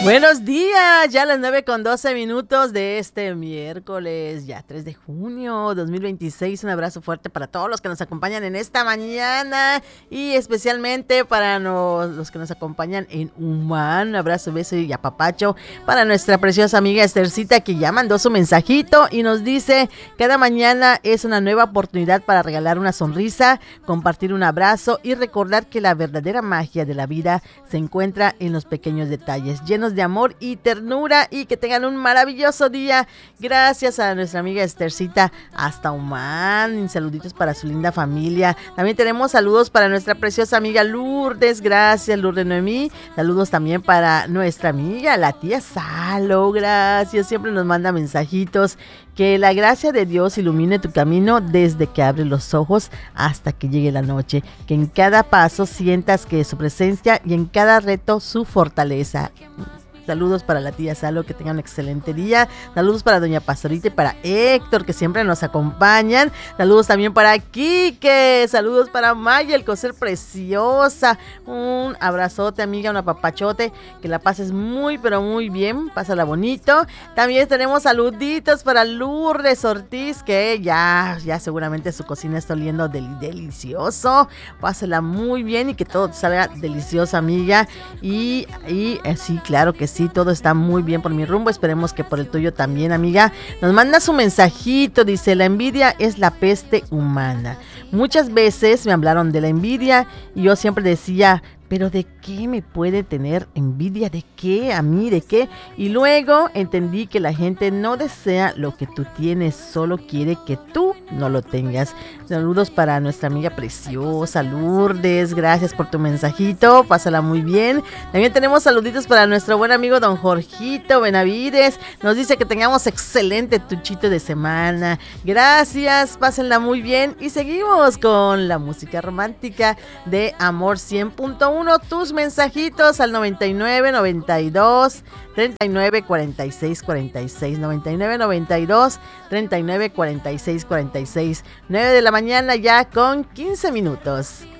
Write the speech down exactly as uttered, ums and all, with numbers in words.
Buenos días, ya a las nueve con doce minutos de este miércoles, ya tres de junio dos mil veintiséis. Un abrazo fuerte para todos los que nos acompañan en esta mañana y especialmente para nos, los que nos acompañan en Humán. Un abrazo, beso y apapacho para nuestra preciosa amiga Esthercita, que ya mandó su mensajito y nos dice: cada mañana es una nueva oportunidad para regalar una sonrisa, compartir un abrazo y recordar que la verdadera magia de la vida se encuentra en los pequeños detalles, llenos de amor y ternura, y que tengan un maravilloso día. Gracias a nuestra amiga Esthercita hasta Humán. Saluditos para su linda familia. También tenemos saludos para nuestra preciosa amiga Lourdes. Gracias, Lourdes Noemí. Saludos también para nuestra amiga la tía Salo. Gracias, siempre nos manda mensajitos. Que la gracia de Dios ilumine tu camino desde que abres los ojos hasta que llegue la noche. Que en cada paso sientas que es su presencia y en cada reto su fortaleza. Saludos para la tía Salo, que tengan un excelente día. Saludos para doña Pastorita y para Héctor, que siempre nos acompañan. Saludos también para Quique. Saludos para Maya, el coser preciosa. Un abrazote, amiga, un apapachote. Que la pases muy, pero muy bien. Pásala bonito. También tenemos saluditos para Lourdes Ortiz, que ya, ya seguramente su cocina está oliendo del, delicioso. Pásala muy bien y que todo te salga delicioso, amiga. Y, y eh, sí, claro que sí. Sí, todo está muy bien por mi rumbo, esperemos que por el tuyo también, amiga. Nos manda su mensajito, dice: la envidia es la peste humana. Muchas veces me hablaron de la envidia y yo siempre decía: ¿pero de qué me puede tener envidia? ¿De qué? ¿A mí? ¿De qué? Y luego entendí que la gente no desea lo que tú tienes, solo quiere que tú no lo tengas. Saludos para nuestra amiga preciosa Lourdes, gracias por tu mensajito, pásala muy bien. También tenemos saluditos para nuestro buen amigo don Jorgito Benavides, nos dice que tengamos excelente tuchito de semana. Gracias, pásenla muy bien y seguimos con la música romántica de Amor cien punto uno. Tus mensajitos al noventa y nueve, noventa y dos, treinta y nueve, cuarenta y seis, cuarenta y seis, noventa y nueve, noventa y dos, treinta y nueve, cuarenta y seis, cuarenta y seis, nueve de la mañana ya con quince minutos.